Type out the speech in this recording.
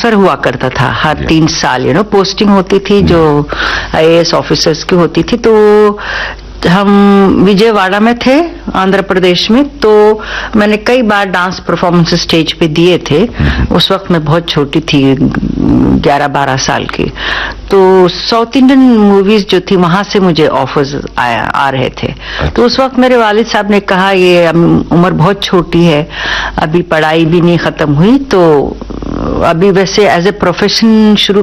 Transfer हुआ करता था हर 3 साल, पोस्टिंग होती थी जो IAS ऑफिसर्स की होती थी। तो हम विजयवाड़ा में थे, आंध्र प्रदेश में। तो मैंने कई बार डांस परफॉर्मेंस स्टेज पे दिए थे। उस वक्त मैं बहुत छोटी थी, 11-12 साल की। तो साउथ इंडियन मूवीज जो थी वहां से मुझे ऑफर्स आ रहे थे। तो उस वक्त मेरे वालिद साहब ने कहा ये उम्र बहुत छोटी है, अभी पढ़ाई भी नहीं खत्म हुई, तो अभी वैसे एज ए प्रोफेशन शुरू